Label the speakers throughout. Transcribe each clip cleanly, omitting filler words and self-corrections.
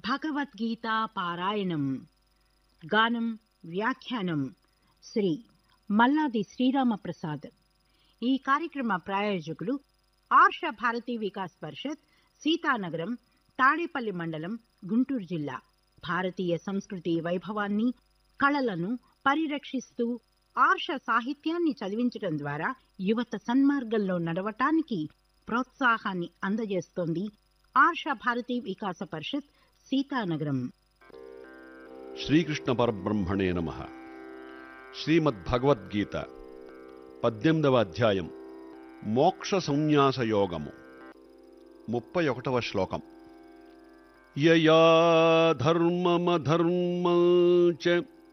Speaker 1: భగవద్గీతా పారాయణం. గానం వ్యాఖ్యానం శ్రీ మల్లాది శ్రీరామప్రసాద్. ఈ కార్యక్రమ ప్రాయోజకులు ఆర్ష భారతీ వికాస్ పరిషత్, సీతానగరం, తాడేపల్లి మండలం, గుంటూరు జిల్లా. భారతీయ సంస్కృతి వైభవాన్ని, కళలను పరిరక్షిస్తూ ఆర్ష సాహిత్యాన్ని చదివించడం ద్వారా యువత సన్మార్గంలో నడవటానికి ప్రోత్సాహాన్ని అందజేస్తోంది ఆర్ష భారతీ వికాస పరిషత్, సీతానగరం.
Speaker 2: శ్రీకృష్ణ పరబ్రహ్మణే నమః. శ్రీమద్భగవద్గీత 18వ అధ్యాయం మోక్ష సంన్యాస యోగము. 31వ శ్లోకం. యయా ధర్మమధర్మం చ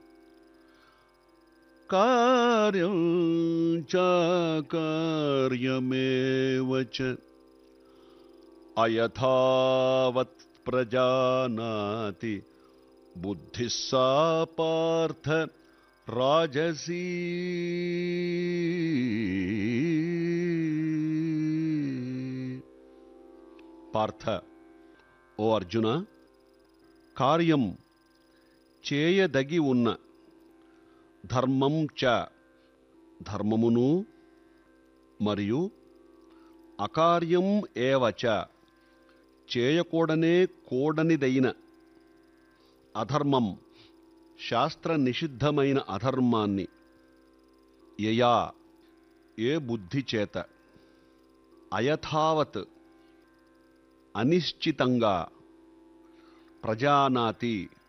Speaker 2: కార్యం చాకార్యమేవ చ అయథావత్ ప్రజానాతి బుద్ధిః సా పార్థ రాజసీ. పార్థ, ఓ అర్జున, కార్యం చేయదగి ఉన్న ధర్మం చ ధర్మమును మరియు అకార్యం ఏవ చ చేయకూడనే కూడనిదైన అధర్మం శాస్త్ర నిషిద్ధమైన అధర్మాన్ని యయా ఏ బుద్ధి చేత అయథావత్ అనిశ్చితంగా ప్రజానాతి